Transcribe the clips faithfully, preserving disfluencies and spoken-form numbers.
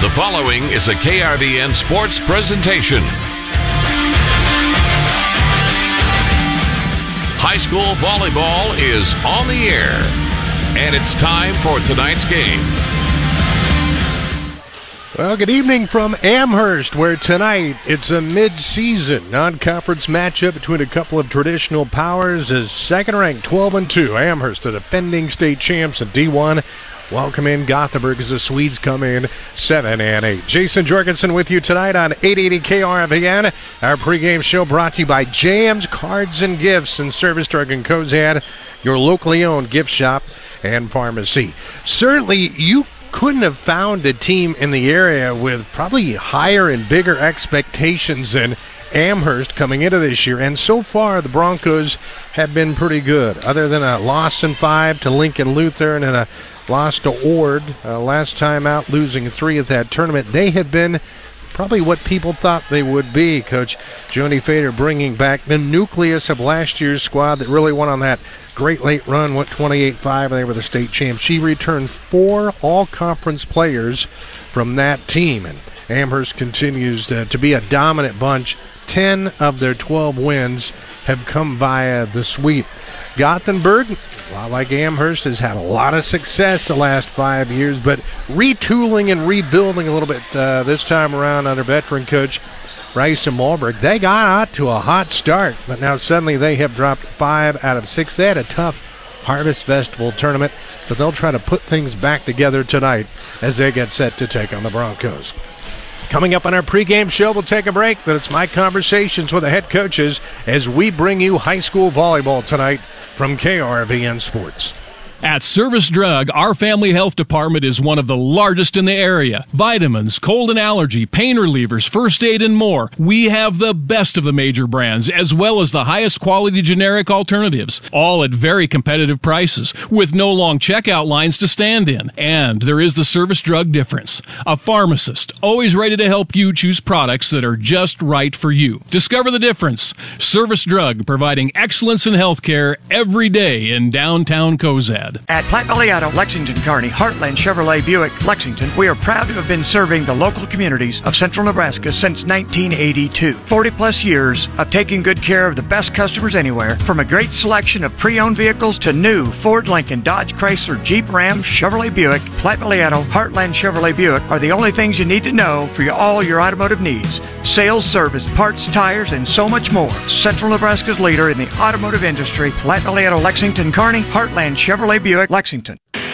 following is a K R V N sports presentation. High school volleyball is on the air, and it's time for tonight's game. Well, good evening from Amherst, where tonight it's a mid-season non-conference matchup between a couple of traditional powers as second-ranked twelve and two Amherst, the defending state champs in D one. Welcome in Gothenburg as the Swedes come in seven and eight. Jason Jorgensen with you tonight on eight eighty K R V N. Our pregame show brought to you by J M's Cards and Gifts and Service Drug in Cozad, your locally owned gift shop and pharmacy. Certainly, you couldn't have found a team in the area with probably higher and bigger expectations than Amherst coming into this year, and so far the Broncos have been pretty good. Other than a loss in five to Lincoln Lutheran and a loss to Ord uh, last time out, losing three at that tournament, they have been probably what people thought they would be. Coach Joni Fader bringing back the nucleus of last year's squad that really went on that great late run, went twenty-eight five, and they were the state champs. She returned four all-conference players from that team, and Amherst continues to, to be a dominant bunch. Ten of their twelve wins have come via the sweep. Gothenburg, a lot like Amherst, has had a lot of success the last five years, but retooling and rebuilding a little bit uh, this time around under veteran coach Rice and Malberg. They got out to a hot start, but now suddenly they have dropped five out of six. They had a tough Harvest Festival tournament, but they'll try to put things back together tonight as they get set to take on the Broncos. Coming up on our pregame show, we'll take a break, but it's my conversations with the head coaches as we bring you high school volleyball tonight from K R V N Sports. At Service Drug, our family health department is one of the largest in the area. Vitamins, cold and allergy, pain relievers, first aid, and more. We have the best of the major brands, as well as the highest quality generic alternatives, all at very competitive prices, with no long checkout lines to stand in. And there is the Service Drug difference. A pharmacist, always ready to help you choose products that are just right for you. Discover the difference. Service Drug, providing excellence in healthcare every day in downtown Cozad. At Platte Valley Auto, Lexington, Kearney, Heartland Chevrolet Buick, Lexington, we are proud to have been serving the local communities of central Nebraska since nineteen eighty-two. forty plus years of taking good care of the best customers anywhere, from a great selection of pre-owned vehicles to new Ford, Lincoln, Dodge, Chrysler, Jeep, Ram, Chevrolet Buick. Platte Valley Auto, Heartland Chevrolet Buick are the only things you need to know for your, all your automotive needs. Sales, service, parts, tires, and so much more. Central Nebraska's leader in the automotive industry. Platte Valley Auto, Lexington, Kearney, Heartland Chevrolet Buick, Lexington.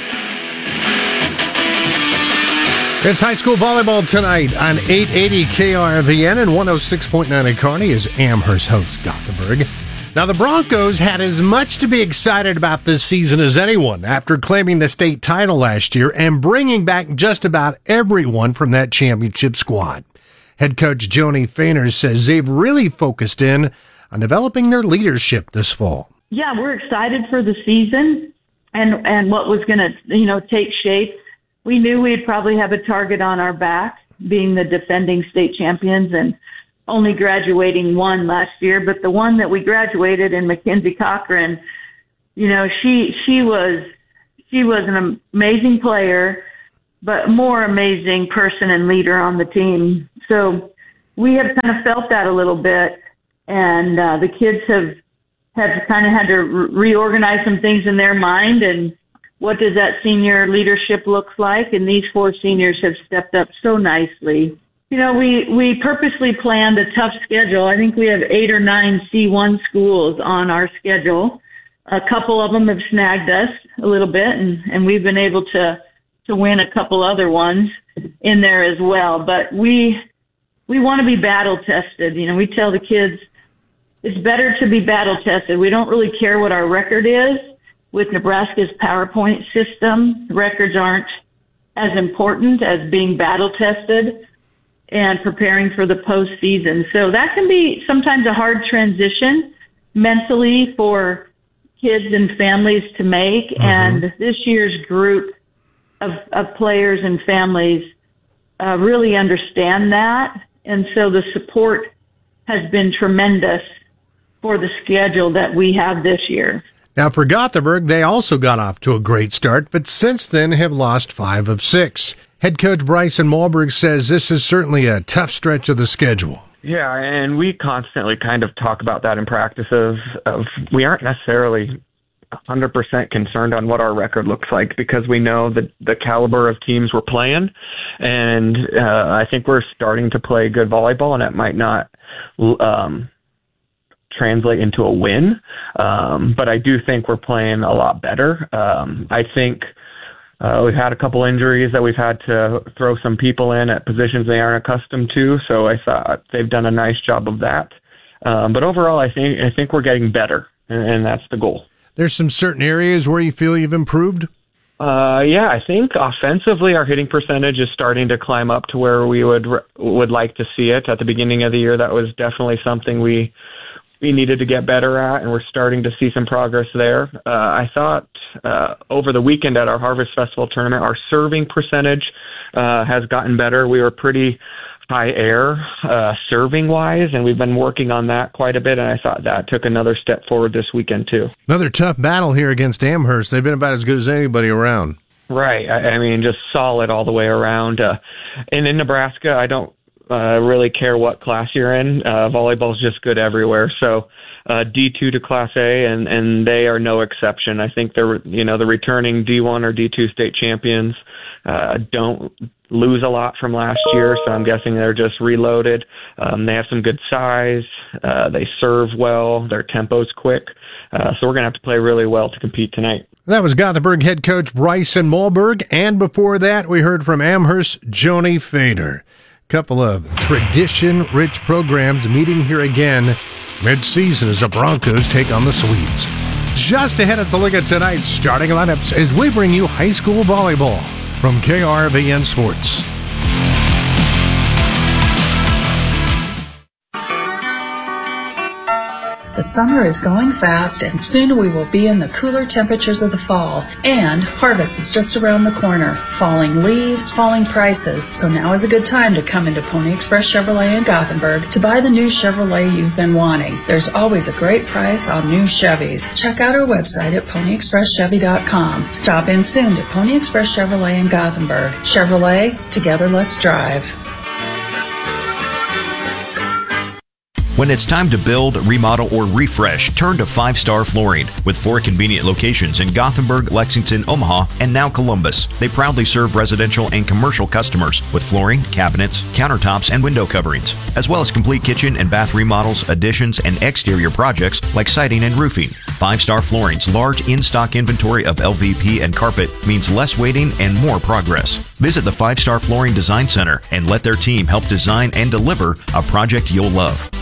It's high school volleyball tonight on eight eighty K R V N and one oh six point nine in Kearney as Amherst hosts Gothenburg. Now, the Broncos had as much to be excited about this season as anyone after claiming the state title last year and bringing back just about everyone from that championship squad. Head coach Joni Fader says they've really focused in on developing their leadership this fall. Yeah, we're excited for the season and and what was going to, you know, take shape. We knew we'd probably have a target on our back, being the defending state champions and only graduating one last year. But the one that we graduated in Mackenzie Cochran, you know, she she was she was an amazing player, but more amazing person and leader on the team. So we have kind of felt that a little bit, and uh, the kids have have kind of had to re- reorganize some things in their mind, and what does that senior leadership look like? And these four seniors have stepped up so nicely. You know, we, we purposely planned a tough schedule. I think we have eight or nine C one schools on our schedule. A couple of them have snagged us a little bit, and, and we've been able to, to win a couple other ones in there as well. But we, we want to be battle tested. You know, we tell the kids, it's better to be battle tested. We don't really care what our record is. With Nebraska's PowerPoint system, records aren't as important as being battle tested and preparing for the postseason. So that can be sometimes a hard transition mentally for kids and families to make. Mm-hmm. And this year's group of, of players and families uh, really understand that. And so the support has been tremendous for the schedule that we have this year. Now, for Gothenburg, they also got off to a great start, but since then have lost five of six. Head coach Bryson Malberg says this is certainly a tough stretch of the schedule. Yeah, and we constantly kind of talk about that in practices. Of we aren't necessarily one hundred percent concerned on what our record looks like because we know the, the caliber of teams we're playing, and uh, I think we're starting to play good volleyball, and it might not um, translate into a win, um, but I do think we're playing a lot better. Um, I think uh, we've had a couple injuries that we've had to throw some people in at positions they aren't accustomed to, so I thought they've done a nice job of that. Um, but overall, I think I think we're getting better, and, and that's the goal. There's some certain areas where you feel you've improved? Uh, yeah, I think offensively our hitting percentage is starting to climb up to where we would would like to see it. At the beginning of the year, that was definitely something we we needed to get better at, and we're starting to see some progress there. Uh, I thought uh, over the weekend at our Harvest Festival tournament, our serving percentage uh, has gotten better. We were pretty high air uh, serving-wise, and we've been working on that quite a bit, and I thought that took another step forward this weekend too. Another tough battle here against Amherst. They've been about as good as anybody around. Right. I, I mean, just solid all the way around. Uh, and in Nebraska, I don't uh, really care what class you're in. Uh, volleyball is just good everywhere. So uh, D two to Class A, and, and they are no exception. I think they're, you know, the returning D one or D two state champions uh, don't lose a lot from last year, so I'm guessing they're just reloaded. Um, they have some good size. Uh, they serve well. Their tempo's quick. Uh, so we're going to have to play really well to compete tonight. That was Gothenburg head coach Bryson Malberg, and before that, we heard from Amherst Joni Fader. Couple of tradition-rich programs meeting here again mid-season as the Broncos take on the Swedes. Just ahead, it's a look at tonight's starting lineups as we bring you high school volleyball from K R V N Sports. The summer is going fast, and soon we will be in the cooler temperatures of the fall. And harvest is just around the corner. Falling leaves, falling prices. So now is a good time to come into Pony Express Chevrolet in Gothenburg to buy the new Chevrolet you've been wanting. There's always a great price on new Chevys. Check out our website at pony express chevy dot com. Stop in soon to Pony Express Chevrolet in Gothenburg. Chevrolet, together let's drive. When it's time to build, remodel, or refresh, turn to Five Star Flooring. With four convenient locations in Gothenburg, Lexington, Omaha, and now Columbus. They proudly serve residential and commercial customers with flooring, cabinets, countertops, and window coverings, as well as complete kitchen and bath remodels, additions, and exterior projects like siding and roofing. Five Star Flooring's large in-stock inventory of L V P and carpet means less waiting and more progress. Visit the Five Star Flooring Design Center and let their team help design and deliver a project you'll love.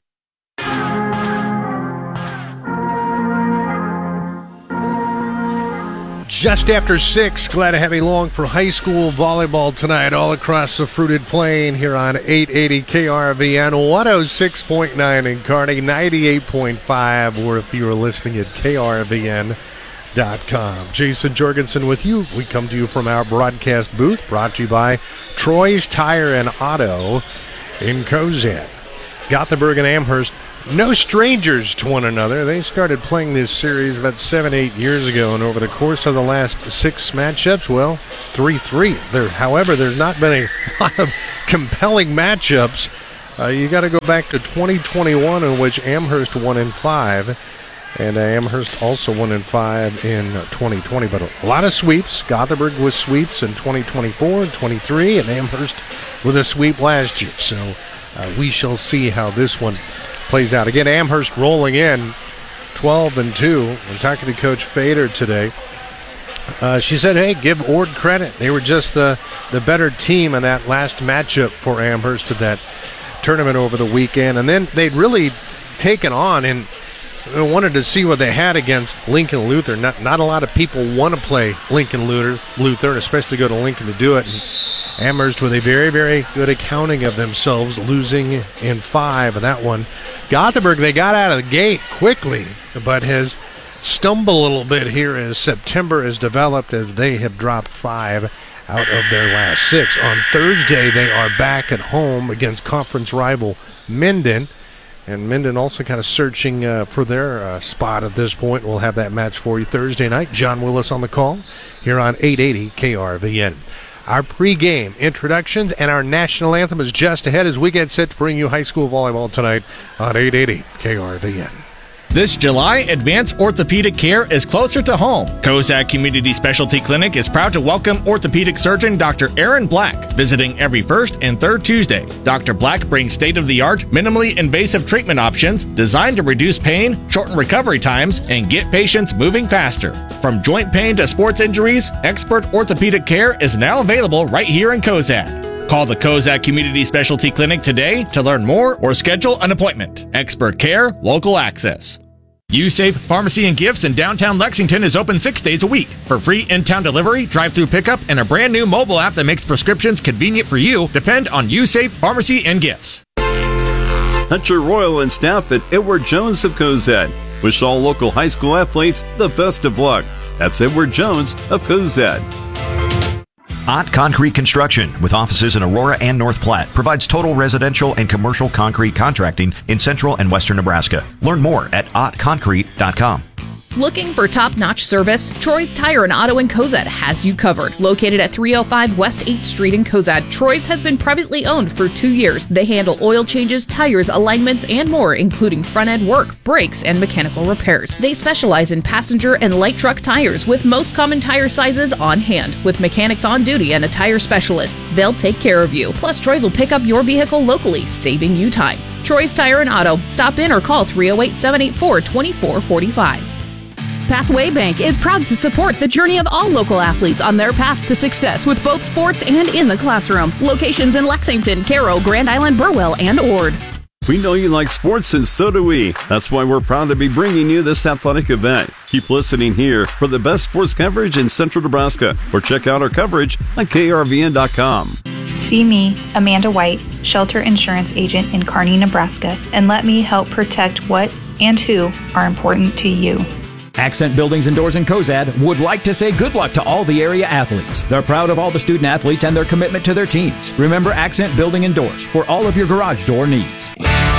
Just after six, glad to have you along for high school volleyball tonight all across the fruited plain here on eight eighty K R V N, one oh six point nine in Kearney, ninety-eight point five, or if you are listening at K R V N dot com. Jason Jorgensen with you. We come to you from our broadcast booth, brought to you by Troy's Tire and Auto in Cozad. Gothenburg and Amherst, no strangers to one another. They started playing this series about seven, eight years ago, and over the course of the last six matchups, well, three three. There, however, there's not been a lot of compelling matchups. Uh, you got to go back to twenty twenty-one, in which Amherst won in five, and uh, Amherst also won in five in uh, twenty twenty. But a, a lot of sweeps. Gothenburg with sweeps in twenty twenty-four and twenty-three, and Amherst with a sweep last year. So uh, we shall see how this one plays out. Again, Amherst rolling in twelve and two. I'm talking to Coach Fader today. Uh, she said, hey, give Ord credit. They were just the, the better team in that last matchup for Amherst at that tournament over the weekend. And then they'd really taken on and wanted to see what they had against Lincoln Luther. Not, not a lot of people want to play Lincoln Luther, Luther, and especially go to Lincoln to do it. And Amherst with a very, very good accounting of themselves, losing in five in that one. Gothenburg, they got out of the gate quickly, but has stumbled a little bit here as September has developed, as they have dropped five out of their last six. On Thursday, they are back at home against conference rival Minden, And Minden also kind of searching uh, for their uh, spot at this point. We'll have that match for you Thursday night. John Willis on the call here on eight eighty K R V N. Our pregame introductions and our national anthem is just ahead as we get set to bring you high school volleyball tonight on eight eighty K R V N. This July, advanced orthopedic care is closer to home. Kozak Community Specialty Clinic is proud to welcome orthopedic surgeon Doctor Aaron Black, visiting every first and third Tuesday. Doctor Black brings state-of-the-art, minimally invasive treatment options designed to reduce pain, shorten recovery times, and get patients moving faster. From joint pain to sports injuries, expert orthopedic care is now available right here in Kozak. Call the Kozak Community Specialty Clinic today to learn more or schedule an appointment. Expert care, local access. USafe Pharmacy and Gifts in downtown Lexington is open six days a week. For free in-town delivery, drive-through pickup, and a brand new mobile app that makes prescriptions convenient for you, depend on USafe Pharmacy and Gifts. Hunter Royal and staff at Edward Jones of Cozad wish all local high school athletes the best of luck. That's Edward Jones of Cozad. Ott Concrete Construction, with offices in Aurora and North Platte, provides total residential and commercial concrete contracting in central and western Nebraska. Learn more at ott concrete dot com. Looking for top-notch service? Troy's Tire and Auto in Cozad has you covered. Located at three oh five West eighth Street in Cozad, Troy's has been privately owned for two years. They handle oil changes, tires, alignments, and more, including front-end work, brakes, and mechanical repairs. They specialize in passenger and light truck tires with most common tire sizes on hand. With mechanics on duty and a tire specialist, they'll take care of you. Plus, Troy's will pick up your vehicle locally, saving you time. Troy's Tire and Auto. Stop in or call three oh eight, seven eight four, two four four five. Pathway Bank is proud to support the journey of all local athletes on their path to success with both sports and in the classroom. Locations in Lexington, Caro, Grand Island, Burwell, and Ord. We know you like sports, and so do we. That's why we're proud to be bringing you this athletic event. Keep listening here for the best sports coverage in central Nebraska, or check out our coverage on K R V N dot com. See me, Amanda White, shelter insurance agent in Kearney, Nebraska, and let me help protect what and who are important to you. Accent Buildings and Doors in Cozad would like to say good luck to all the area athletes. They're proud of all the student athletes and their commitment to their teams. Remember Accent Building and Doors for all of your garage door needs.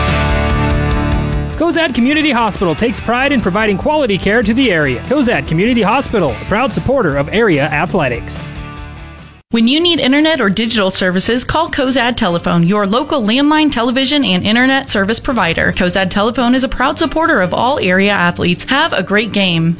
Cozad Community Hospital takes pride in providing quality care to the area. Cozad Community Hospital, a proud supporter of area athletics. When you need internet or digital services, call Cozad Telephone, your local landline, television, and internet service provider. Cozad Telephone is a proud supporter of all area athletes. Have a great game.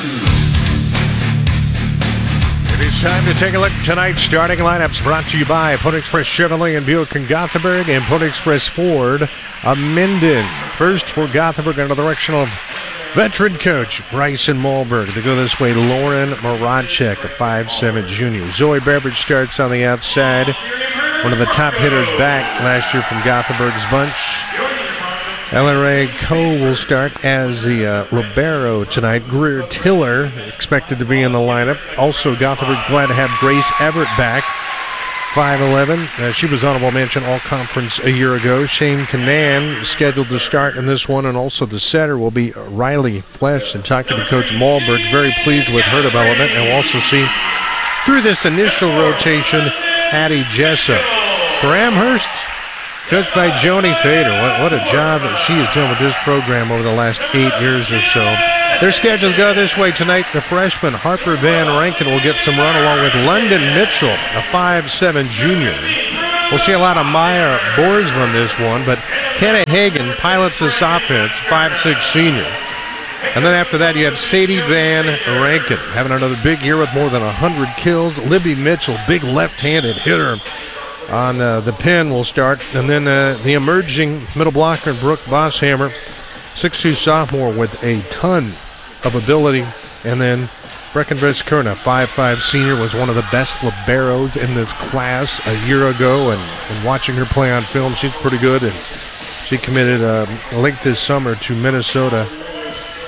It is time to take a look at tonight's starting lineups, brought to you by Pony Express Chevrolet and Buick in Gothenburg and Pony Express Ford of Minden. First for Gothenburg under the direction of veteran coach Bryson Malberg. They go this way, Lauren Moravchik, a five seven junior. Zoe Beveridge starts on the outside. One of the top hitters back last year from Gothenburg's bunch. Ellen Ray Coe will start as the uh, libero tonight. Greer Tiller expected to be in the lineup. Also, Gothenburg glad to have Grace Everett back. five eleven. Uh, she was honorable mention all-conference a year ago. Shane Canan scheduled to start in this one, and also the setter will be Riley Flesh. And talking to Coach Malberg, very pleased with her development. And we'll also see through this initial rotation, Addie Jessup. For Amherst, coached by Joni Fader. What, what a job that she has done with this program over the last eight years or so. Their schedules go this way tonight. The freshman Harper Van Rankin will get some run along with London Mitchell, a five seven junior. We'll see a lot of Maya Borsman this one, but Kenna Hagan pilots this offense, five six senior. And then after that, you have Sadie Van Rankin having another big year with more than one hundred kills. Libby Mitchell, big left-handed hitter on uh, the pin, will start. And then uh, the emerging middle blocker, Brooke Bosshammer, six two sophomore with a ton of ability. And then Breckenridge Kerna, five five senior, was one of the best liberos in this class a year ago. And, and watching her play on film, she's pretty good. And she committed uh, late this summer to Minnesota